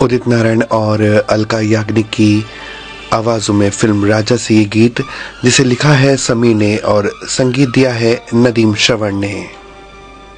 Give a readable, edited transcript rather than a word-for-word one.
उदित नारायण और अलका याग्निक की आवाज़ों में फिल्म राजा से ये गीत, जिसे लिखा है समीर ने और संगीत दिया है नदीम श्रवण ने।